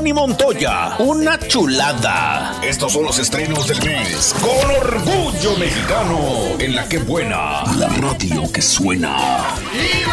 Manny Montoya, una chulada. Estos son los estrenos del mes. Con orgullo mexicano, en la que buena, la radio que suena. ¡Viva